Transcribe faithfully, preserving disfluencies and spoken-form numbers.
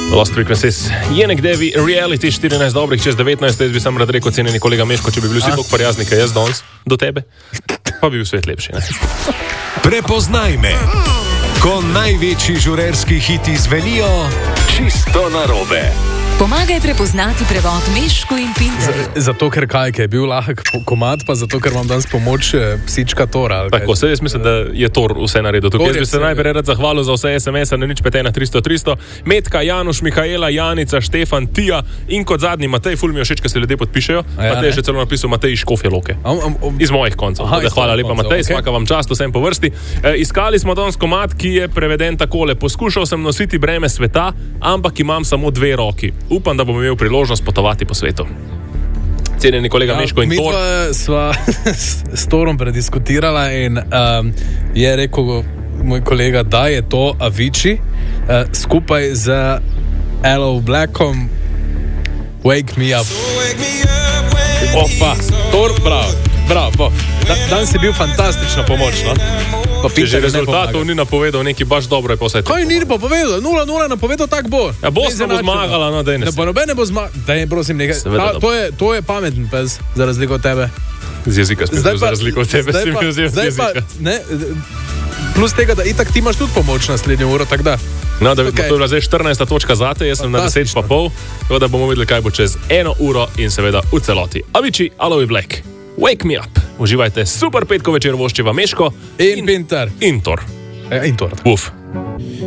Lost Frequencies, Jenek Devi, Reality, štirinajst dobrih čez devetnajst, jaz bi sam rad rekel, cenjeni kolega Meško, če bi bili vsi tako prijazni, kaj jaz danes do tebe, pa bi bil svet lepši. Ne? Prepoznaj me, ko največji žurerski hiti zvenijo čisto narobe. Pomagaj prepoznati prevod Meško in Pinterju. Zato, ker kaj, je bil lahek komad, pa zato, ker vam danes pomoč psička Tora. Tako, se jaz mislim, da je Tor vse naredil. Tukaj jaz bi se najprej rad zahvalil za vse es em es-a na nič pet ena tristo tristo. Metka, Januš, Mihaela, Janica, Štefan, Tija in kot zadnji Matej, ful mi všeč, ko se ljudje podpišejo. Ja, Matej je še celo napisal Matej iz Škofje Loke. Um, um, um, iz mojih koncev. Aha, hvala lepa koncev, Matej, okay. Smaka vam čast, vsem po vrsti. E, iskali smo danes komad, ki je preveden takole. Poskušal sem nositi breme sveta, ampak imam samo dve roki. Upam, da bom imel priložnost potovati po svetu. Cenjeni kolega ja, Meško in Tor. Mi sva s Torom prediskutirala in um, je rekel moj kolega, da je to Avicii uh, skupaj z Aloe Blackom Wake Me Up. Opa, Tor, bravo, bravo. Da, danes je bil fantastična pomoč, no? Če že rezultatov ni napovedal, neki baš dobro je posvetiti. Kaj ni pa povedal? nula nula napovedal, tak bo. Ja, Bosna bo zmagala, no, daj ne se. Ne bo noben ne bo zmagala. Daj, prosim, nekaj. Ta, to, je, to je pameten pes, za razliko od tebe. Z jezika spet, za razliko od tebe. Zdaj pa, zdaj pa, ne, plus tega, da itak ti imaš tudi pomoč naslednjo uro, tak da. No, da bi okay. To bila zdaj štirinajsta točka zate, jaz sem na deset pa pol, tako da bomo videli, kaj bo čez eno uro in seveda v celoti. Avicii, Aloe Black, Wake Me Up. Uživajte, super petko večer voščiva Meško in, in Pinter in Tor. E, in Tor. Uf.